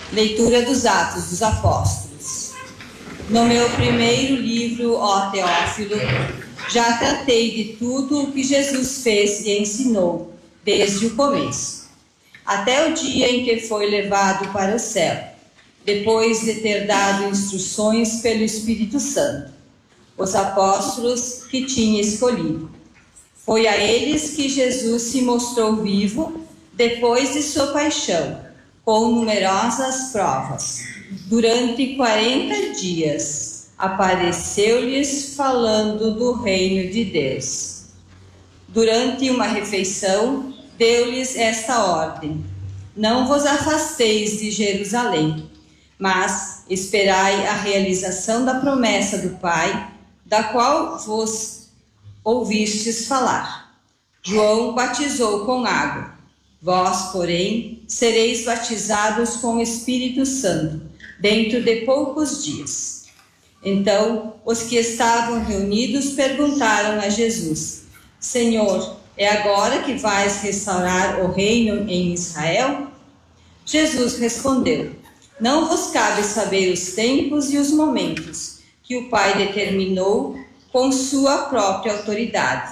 Leitura dos Atos dos Apóstolos. No meu primeiro livro, ó Teófilo, já tratei de tudo o que Jesus fez e ensinou, desde o começo, até o dia em que foi levado para o céu, depois de ter dado instruções pelo Espírito Santo, os apóstolos que tinha escolhido. Foi a eles que Jesus se mostrou vivo depois de sua paixão, com numerosas provas. Durante 40 dias, apareceu-lhes falando do reino de Deus. Durante uma refeição, deu-lhes esta ordem: não vos afasteis de Jerusalém, mas esperai a realização da promessa do Pai, da qual vos ouvistes falar. João batizou com água. Vós, porém, sereis batizados com o Espírito Santo, dentro de poucos dias. Então, os que estavam reunidos perguntaram a Jesus: Senhor, é agora que vais restaurar o reino em Israel? Jesus respondeu: não vos cabe saber os tempos e os momentos que o Pai determinou com sua própria autoridade,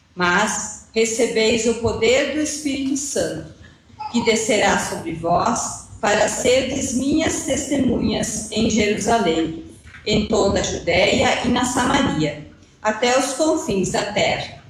mas recebeis o poder do Espírito Santo, que descerá sobre vós, para serdes minhas testemunhas em Jerusalém, em toda a Judeia e na Samaria, até os confins da terra.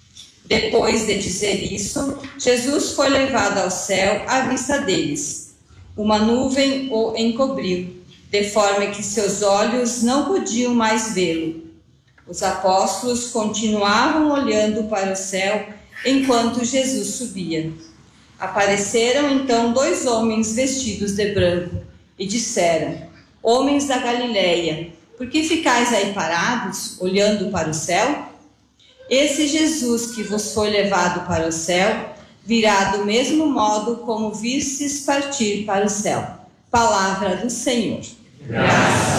Depois de dizer isso, Jesus foi levado ao céu à vista deles. Uma nuvem o encobriu, de forma que seus olhos não podiam mais vê-lo. Os apóstolos continuavam olhando para o céu enquanto Jesus subia. Apareceram então 2 homens vestidos de branco e disseram: homens da Galileia, por que ficais aí parados, olhando para o céu? Esse Jesus que vos foi levado para o céu, virá do mesmo modo como vistes partir para o céu. Palavra do Senhor. Graças